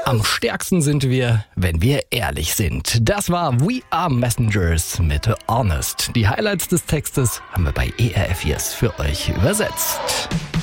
Am stärksten sind wir, wenn wir ehrlich sind. Das war We Are Messengers mit Honest. Die Highlights des Textes haben wir bei ERF Yes für euch übersetzt.